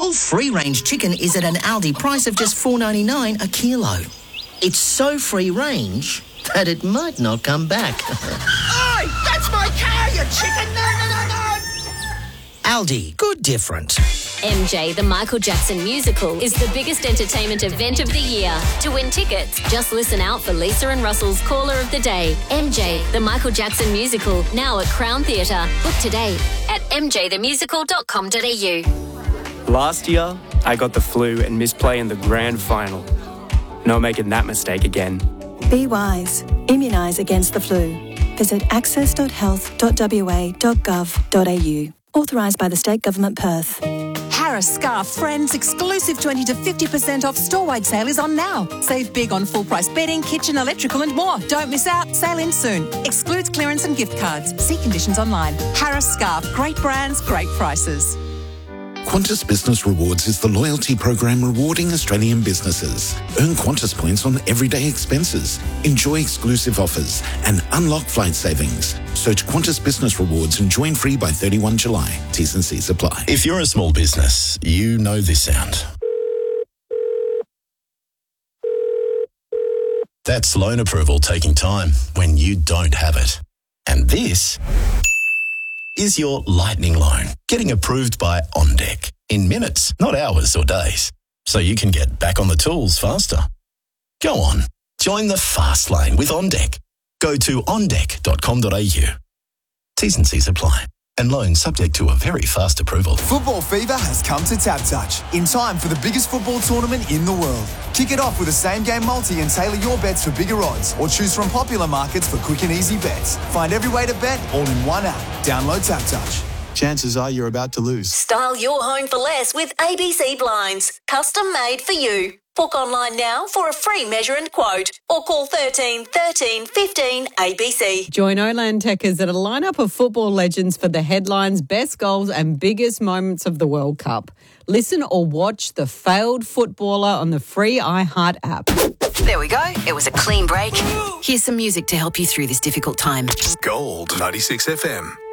whole free-range chicken is at an Aldi price of just $4.99 a kilo. It's so free-range that it might not come back. Oi! That's my car, you chicken! No! Aldi, good different. MJ, the Michael Jackson musical, is the biggest entertainment event of the year. To win tickets, just listen out for Lisa and Russell's Caller of the Day. MJ, the Michael Jackson musical, now at Crown Theatre. Book today at mjthemusical.com.au. Last year, I got the flu and missed playing the grand final. No making that mistake again. Be wise. Immunise against the flu. Visit access.health.wa.gov.au. Authorised by the State Government, Perth. Harris Scarf Friends exclusive 20 to 50% off store-wide sale is on now. Save big on full-price bedding, kitchen, electrical and more. Don't miss out. Sale ends soon. Excludes clearance and gift cards. See conditions online. Harris Scarf. Great brands, great prices. Qantas Business Rewards is the loyalty program rewarding Australian businesses. Earn Qantas points on everyday expenses, enjoy exclusive offers and unlock flight savings. Search Qantas Business Rewards and join free by 31 July. T's and C's apply. If you're a small business, you know this sound. That's loan approval taking time when you don't have it. And this is your lightning loan getting approved by OnDeck in minutes, not hours or days, so you can get back on the tools faster. Go on, join the fast lane with OnDeck. Go to ondeck.com.au. T's and C's apply. And loans subject to a very fast approval. Football fever has come to TapTouch in time for the biggest football tournament in the world. Kick it off with a same-game multi and tailor your bets for bigger odds or choose from popular markets for quick and easy bets. Find every way to bet all in one app. Download TapTouch. Chances are you're about to lose. Style your home for less with ABC Blinds. Custom made for you. Book online now for a free measure and quote or call 13 13 15 ABC. Join Oland Techers at a lineup of football legends for the headlines, best goals and biggest moments of the World Cup. Listen or watch The Failed Footballer on the free iHeart app. There we go. It was a clean break. Here's some music to help you through this difficult time. Gold 96 FM.